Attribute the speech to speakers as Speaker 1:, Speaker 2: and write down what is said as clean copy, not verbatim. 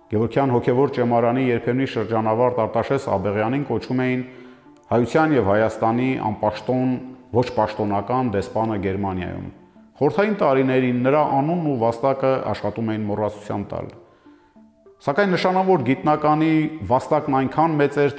Speaker 1: Գևորգյան հոգևոր ճեմարանի երբեմնի շրջանավարտ Արտաշես Աբեղյանին կոչում էին Հայության եւ Հայաստանի անպաշտոն, ոչ պաշտոնական դեսպանը Գերմանիայում։ Խորհրդային տարիներին նրա անունն ու վաստակը աշխատում էին մոռացության տալ։ Սակայն նշանավոր գիտնականի վաստակն այնքան մեծ էր,